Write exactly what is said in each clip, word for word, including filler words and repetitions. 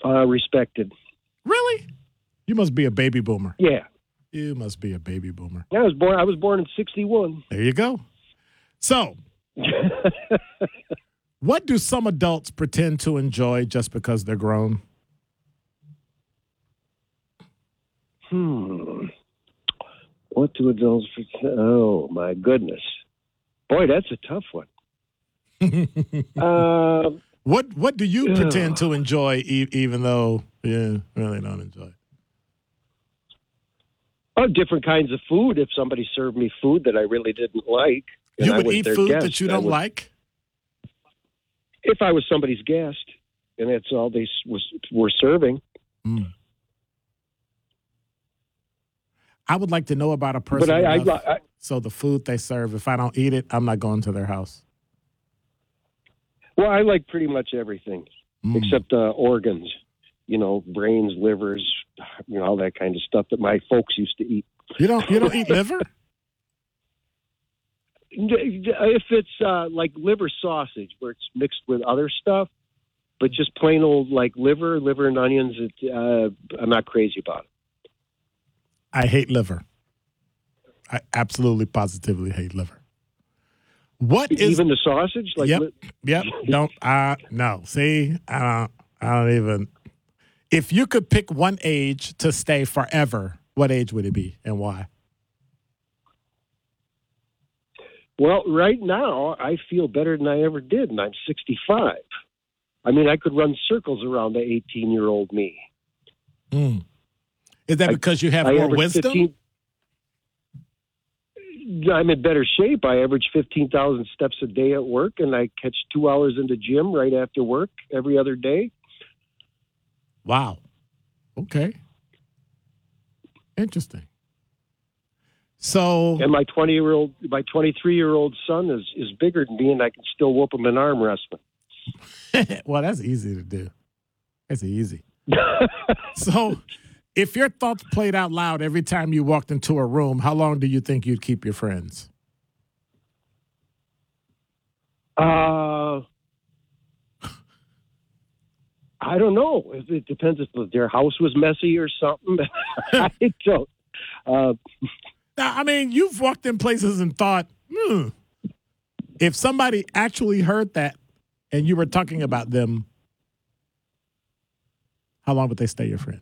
Uh, respected. Really? You must be a baby boomer. Yeah. You must be a baby boomer. I was born. I was born in sixty-one. There you go. So, what do some adults pretend to enjoy just because they're grown? Hmm. What do adults pretend? Oh, my goodness. Boy, that's a tough one. uh, what What do you ugh. pretend to enjoy, e- even though you really don't enjoy it? Oh, different kinds of food. If somebody served me food that I really didn't like, and You I would was eat their food guest, that you I don't would- like? If I was somebody's guest, and that's all they s- was were serving. Mm. I would like to know about a person But I, enough, I, I, so the food they serve, if I don't eat it, I'm not going to their house. well, I like pretty much everything Mm. except uh, organs. You know, brains, livers, you know, all that kind of stuff that my folks used to eat. You don't you don't eat liver? If it's uh, like liver sausage, where it's mixed with other stuff, but just plain old like liver, liver and onions, it, uh, I'm not crazy about it. I hate liver. I absolutely, positively hate liver. What is Even the sausage? Like, Yep, li- yep. Don't uh no. See, I don't. I don't even. If you could pick one age to stay forever, what age would it be and why? well, right now I feel better than I ever did, and I'm sixty-five. I mean, I could run circles around the eighteen-year-old me. Mm. Is that I- because you have I more average wisdom? fifteen I'm in better shape. I average fifteen thousand steps a day at work, and I catch two hours in the gym right after work every other day. Wow. Okay. Interesting. So And my twenty-year-old, my twenty-three-year-old son is, is bigger than me, and I can still whoop him in arm wrestling. well, that's easy to do. That's easy. So, if your thoughts played out loud every time you walked into a room, how long do you think you'd keep your friends? Uh, I don't know. It, it depends if their house was messy or something. I don't. Uh, Now, I mean, you've walked in places and thought, hmm, if somebody actually heard that and you were talking about them, how long would they stay your friend?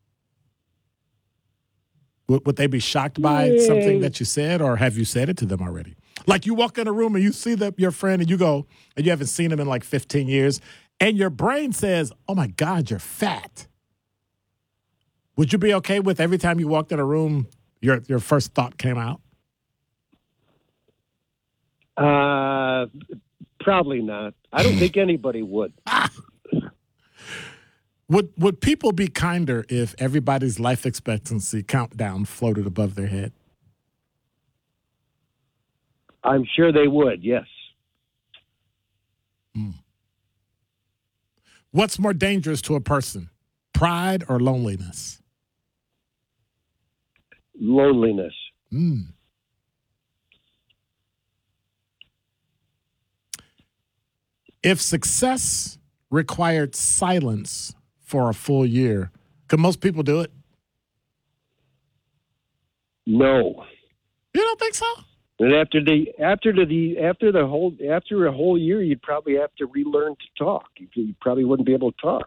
Would, would they be shocked by Yeah. something that you said, or have you said it to them already? Like you walk in a room and you see the, your friend and you go, and you haven't seen him in like fifteen years, and your brain says, oh my God, you're fat. Would you be okay with every time you walked in a room, your, your first thought came out? uh, probably not. I don't think anybody would. Would would people be kinder if everybody's life expectancy countdown floated above their head? I'm sure they would, yes. What's more dangerous to a person, pride or loneliness? Loneliness. Mm. If success required silence for a full year, could most people do it? No. You don't think so? And after the after the, the after the whole after a whole year, you'd probably have to relearn to talk. You, you probably wouldn't be able to talk.